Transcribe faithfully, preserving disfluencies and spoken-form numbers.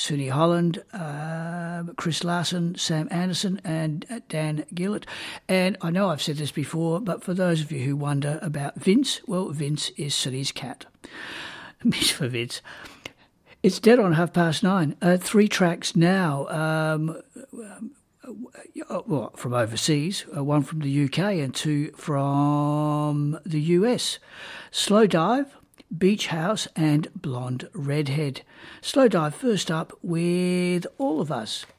Suni Holland, uh, Chris Larson, Sam Anderson and uh, Dan Gillett. And I know I've said this before, but for those of you who wonder about Vince, well, Vince is Suni's cat. Miss for Vince. It's dead on half past nine. Uh, three tracks now. Um, uh, well, from overseas, uh, one from the U K and two from the U S. Slow Dive, Beach House and Blonde Redhead. Slow Dive first up with All of Us.